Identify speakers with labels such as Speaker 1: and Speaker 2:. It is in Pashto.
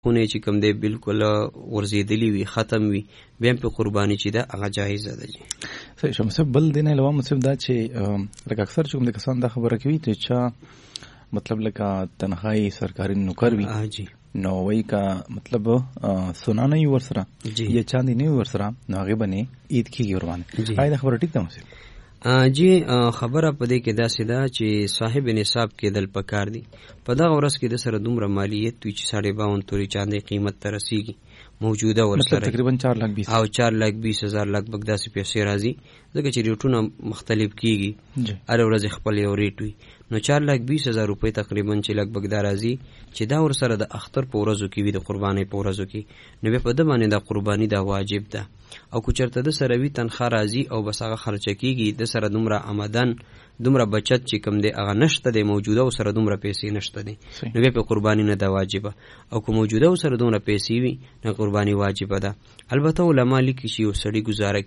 Speaker 1: خونه چې کوم دی بالکل ورزیدلی وي، ختم وي، بیا په قرباني چې ده هغه جایزه ده.
Speaker 2: صحیح شو. مصب بل دی نه علاوه مصب دا چې لکه اکثر چې کوم د کسان دا خبره کوي چې چا مطلب لکه تنخواهی سرکاري نوکر وي نو وای کا مطلب سنا نه ور سره یا چاندي نه ور سره نو هغه باندې عید کیږي ور باندې. آی دا خبره ټیک ده مصب؟
Speaker 1: جی خبره پدې کې دا سیده چې صاحب نصاب کېدل پکار دي. په دغه ورځ کې د سره دومره مالیت وي چې 52 توري چاندي قیمت ته رسیږي موجوده ورسره
Speaker 2: تقریبا 4,20,000
Speaker 1: او 4,20,000 لګبګ داسې پیسې راځي ځکه چې ریټونه مختلف کیږي هر ورځ خپل یو ریټ وي. نو 4,20,000 روپۍ تقریبا چې لګبګ دا راځي چې دا ورسره د اختر په ورځو کې وي، د قربانۍ په ورځو کې، نو بیا په ده باندې دا قرباني دا واجب ده. او که چېرته د سره وي تنخوا راځي او بس هغه خرچه کېږي، د سره دومره آمدن دومره بچت چې کوم دی هغه نشته دی موجوده او سره دومره پیسې نشته دی، نو بیا په قرباني نه ده واجبه. او که موجوده او سره دومره پیسې وي نو قرباني واجبه ده. البته علما لیکي چې یو سړي ګزاره